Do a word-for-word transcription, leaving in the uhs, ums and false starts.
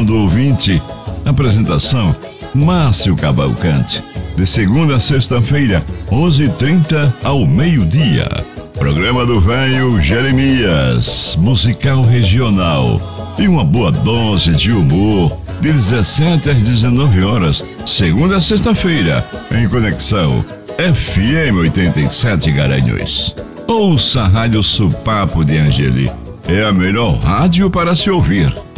satisfação do ouvinte. Apresentação: Márcio Cavalcante. De segunda a sexta-feira, onze e trinta ao meio-dia. Programa do Velho Jeremias, musical regional. E uma boa dose de humor, de dezessete às dezenove horas, segunda a sexta-feira, em conexão F M oitenta e sete Garanhuns. Ouça a Rádio Supapo de Angeli. É a melhor rádio para se ouvir.